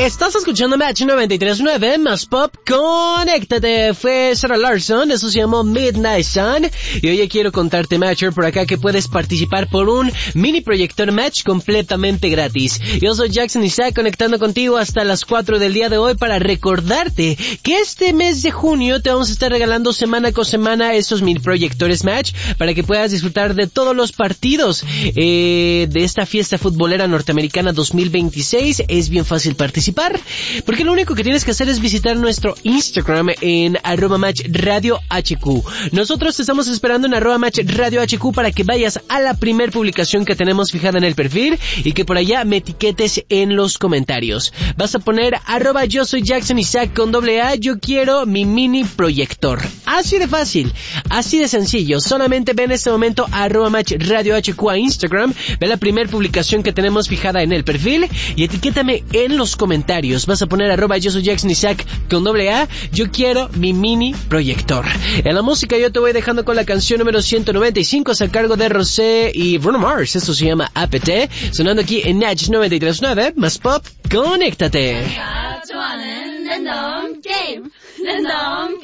Estás escuchando Match 93.9 más pop, conéctate. Fue Sarah Larson, eso se llamó Midnight Sun. Y hoy quiero contarte, Matcher, por acá que puedes participar por un mini proyector Match completamente gratis. Yo soy Jackson Isaac, conectando contigo hasta las 4 del día de hoy para recordarte que este mes de junio te vamos a estar regalando semana con semana estos mini proyectores Match para que puedas disfrutar de todos los partidos de esta fiesta futbolera norteamericana 2026. Es bien fácil participar, porque lo único que tienes que hacer es visitar nuestro Instagram en @matchradiohq. Nosotros te estamos esperando en @matchradiohq para que vayas a la primer publicación que tenemos fijada en el perfil y que por allá me etiquetes en los comentarios. Vas a poner @yo soy Jackson Isaac con AA, yo quiero mi mini proyector. Así de fácil, así de sencillo. Solamente ve en este momento @matchradiohq a Instagram, ve la primer publicación que tenemos fijada en el perfil y etiquétame en los comentarios. Vas a poner @yo soy Jackson Isaac con AA, yo quiero mi mini proyector. En la música yo te voy dejando con la canción número 195 a cargo de Rosé y Bruno Mars. Esto se llama APT, sonando aquí en Natch 93.9 más pop, conéctate.